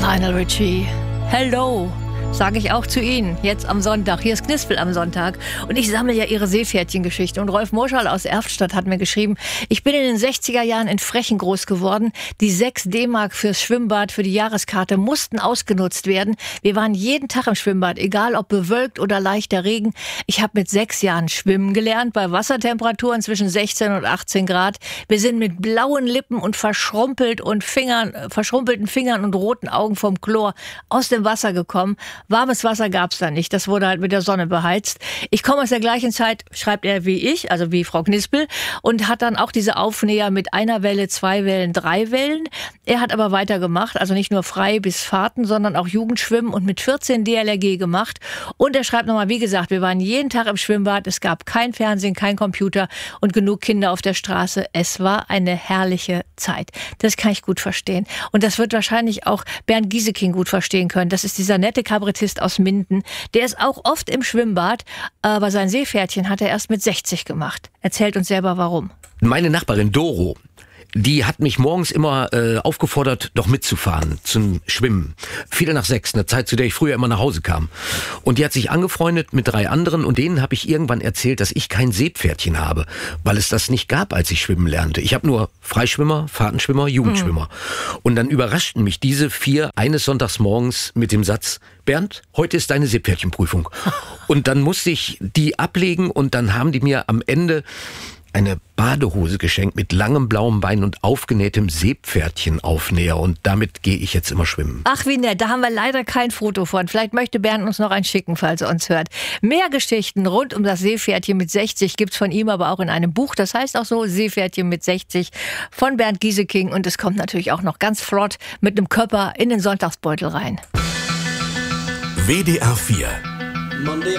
Lionel Richie. Hello. Sage ich auch zu Ihnen, jetzt am Sonntag. Hier ist Knispel am Sonntag. Und ich sammle ja Ihre Seepferdchengeschichte. Und Rolf Moschall aus Erftstadt hat mir geschrieben, ich bin in den 60er Jahren in Frechen groß geworden. Die 6 D-Mark fürs Schwimmbad, für die Jahreskarte mussten ausgenutzt werden. Wir waren jeden Tag im Schwimmbad, egal ob bewölkt oder leichter Regen. Ich habe mit 6 Jahren schwimmen gelernt, bei Wassertemperaturen zwischen 16 und 18 Grad. Wir sind mit blauen Lippen und verschrumpelten Fingern und roten Augen vom Chlor aus dem Wasser gekommen. Warmes Wasser gab's da nicht, das wurde halt mit der Sonne beheizt. Ich komme aus der gleichen Zeit, schreibt er wie ich, also wie Frau Knispel, und hat dann auch diese Aufnäher mit einer Welle, 2 Wellen, 3 Wellen. Er hat aber weitergemacht, also nicht nur frei bis Fahrten, sondern auch Jugendschwimmen und mit 14 DLRG gemacht. Und er schreibt nochmal, wie gesagt, wir waren jeden Tag im Schwimmbad, es gab kein Fernsehen, kein Computer und genug Kinder auf der Straße. Es war eine herrliche Zeit. Das kann ich gut verstehen. Und das wird wahrscheinlich auch Bernd Gieseking gut verstehen können. Das ist dieser nette Kabarettist aus Minden. Der ist auch oft im Schwimmbad, aber sein Seepferdchen hat er erst mit 60 gemacht. Erzählt uns selber, warum. Meine Nachbarin Doro, die hat mich morgens immer aufgefordert, doch mitzufahren zum Schwimmen. 5:45, eine Zeit, zu der ich früher immer nach Hause kam. Und die hat sich angefreundet mit 3 anderen und denen habe ich irgendwann erzählt, dass ich kein Seepferdchen habe, weil es das nicht gab, als ich schwimmen lernte. Ich habe nur Freischwimmer, Fahrtenschwimmer, Jugendschwimmer. Und dann überraschten mich diese 4 eines Sonntags morgens mit dem Satz, Bernd, heute ist deine Seepferdchenprüfung. Und dann musste ich die ablegen und dann haben die mir am Ende eine Badehose geschenkt mit langem blauem Bein und aufgenähtem Seepferdchenaufnäher. Und damit gehe ich jetzt immer schwimmen. Ach, wie nett. Da haben wir leider kein Foto von. Vielleicht möchte Bernd uns noch ein schicken, falls er uns hört. Mehr Geschichten rund um das Seepferdchen mit 60 gibt's von ihm aber auch in einem Buch. Das heißt auch so, Seepferdchen mit 60 von Bernd Gieseking. Und es kommt natürlich auch noch ganz flott mit einem Körper in den Sonntagsbeutel rein. WDR 4